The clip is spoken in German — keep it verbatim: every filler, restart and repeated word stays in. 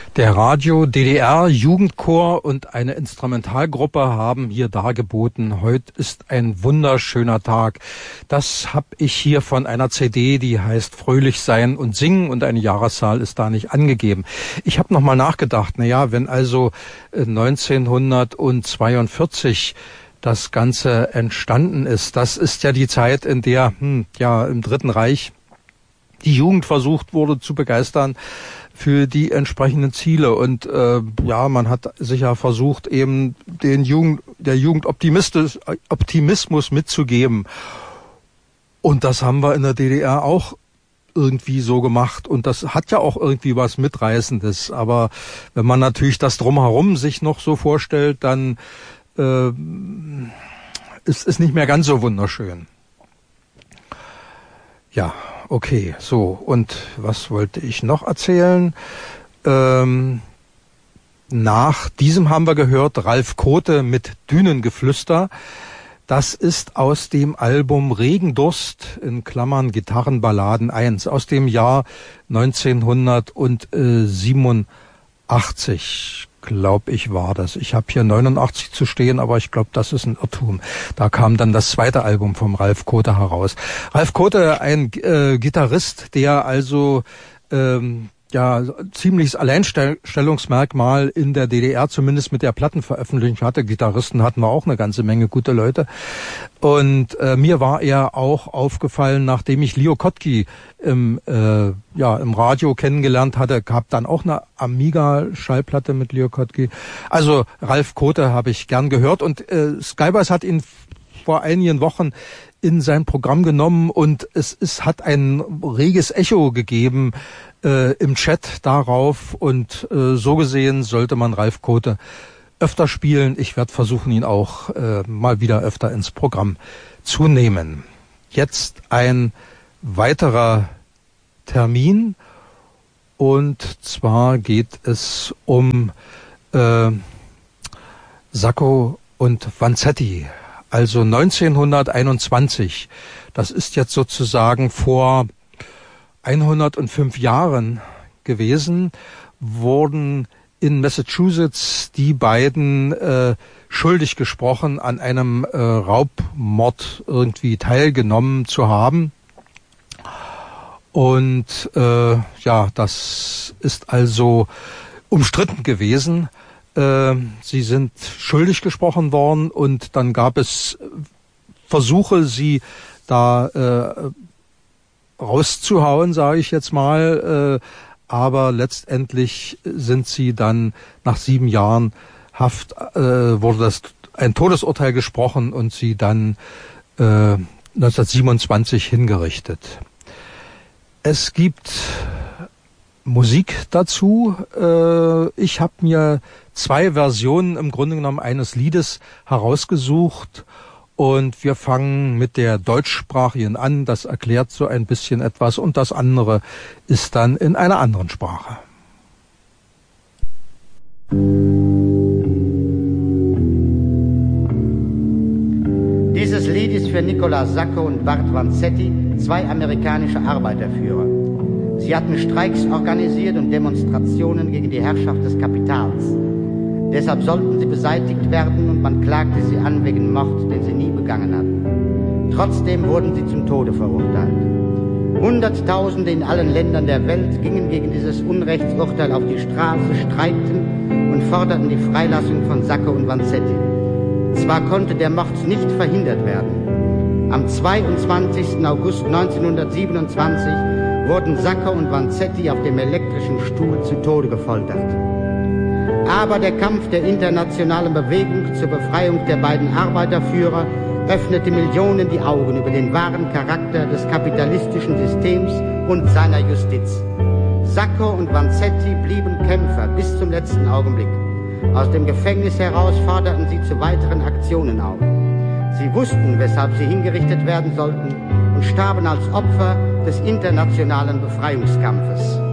Der Radio D D R Jugendchor und eine Instrumentalgruppe haben hier dargeboten. Heute ist ein wunderschöner Tag. Das habe ich hier von einer C D, die heißt Fröhlich sein und singen, und eine Jahreszahl ist da nicht angegeben. Ich habe nochmal nachgedacht, na ja, wenn also neunzehnhundertzweiundvierzig das Ganze entstanden ist, das ist ja die Zeit, in der hm, ja im Dritten Reich die Jugend versucht wurde zu begeistern für die entsprechenden Ziele, und äh, ja, man hat sicher versucht, eben den Jugend, der Jugend Optimismus, Optimismus mitzugeben, und das haben wir in der D D R auch irgendwie so gemacht, und das hat ja auch irgendwie was Mitreißendes, aber wenn man natürlich das Drumherum sich noch so vorstellt, dann äh, ist es nicht mehr ganz so wunderschön. Ja, okay, so, und was wollte ich noch erzählen? Ähm, nach diesem haben wir gehört Ralf Kothe mit Dünengeflüster. Das ist aus dem Album Regendurst, in Klammern Gitarrenballaden eins, aus dem Jahr neunzehnhundertsiebenundachtzig, glaube ich, war das. Ich habe hier neunundachtzig zu stehen, aber ich glaube, das ist ein Irrtum. Da kam dann das zweite Album vom Ralf Kothe heraus. Ralf Kothe, ein äh, Gitarrist, der also ähm, ja ziemliches Alleinstellungsmerkmal in der D D R, zumindest mit der Plattenveröffentlichung hatte. Gitarristen hatten wir auch eine ganze Menge gute Leute. Und äh, mir war er auch aufgefallen, nachdem ich Leo Kottke im äh, ja im Radio kennengelernt hatte, gab dann auch eine Amiga-Schallplatte mit Leo Kottke. Also Ralf Kothe habe ich gern gehört, und äh, Skybase hat ihn vor einigen Wochen in sein Programm genommen, und es, es hat ein reges Echo gegeben äh, im Chat darauf, und äh, so gesehen sollte man Ralf Kothe öfter spielen. Ich werde versuchen, ihn auch äh, mal wieder öfter ins Programm zu nehmen. Jetzt ein weiterer Termin, und zwar geht es um äh, Sacco und Vanzetti. Also neunzehnhunderteinundzwanzig, das ist jetzt sozusagen vor hundertfünf Jahren gewesen, wurden in Massachusetts die beiden äh, schuldig gesprochen, an einem äh, Raubmord irgendwie teilgenommen zu haben. Und äh, ja, das ist also umstritten gewesen. Sie sind schuldig gesprochen worden, und dann gab es Versuche, sie da äh, rauszuhauen, sage ich jetzt mal. Äh, aber letztendlich sind sie dann nach sieben Jahren Haft, äh, wurde das ein Todesurteil gesprochen und sie dann äh, neunzehnhundertsiebenundzwanzig hingerichtet. Es gibt Musik dazu. Äh, ich habe mir zwei Versionen im Grunde genommen eines Liedes herausgesucht, und wir fangen mit der deutschsprachigen an. Das erklärt so ein bisschen etwas, und das andere ist dann in einer anderen Sprache. Dieses Lied ist für Nicolas Sacco und Bart Vanzetti, zwei amerikanische Arbeiterführer. Sie hatten Streiks organisiert und Demonstrationen gegen die Herrschaft des Kapitals. Deshalb sollten sie beseitigt werden, und man klagte sie an wegen Mord, den sie nie begangen hatten. Trotzdem wurden sie zum Tode verurteilt. Hunderttausende in allen Ländern der Welt gingen gegen dieses Unrechtsurteil auf die Straße, streikten und forderten die Freilassung von Sacco und Vanzetti. Zwar konnte der Mord nicht verhindert werden. Am zweiundzwanzigsten August neunzehnhundertsiebenundzwanzig wurden Sacco und Vanzetti auf dem elektrischen Stuhl zu Tode gefoltert. Aber der Kampf der internationalen Bewegung zur Befreiung der beiden Arbeiterführer öffnete Millionen die Augen über den wahren Charakter des kapitalistischen Systems und seiner Justiz. Sacco und Vanzetti blieben Kämpfer bis zum letzten Augenblick. Aus dem Gefängnis heraus forderten sie zu weiteren Aktionen auf. Sie wussten, weshalb sie hingerichtet werden sollten, und starben als Opfer des internationalen Befreiungskampfes.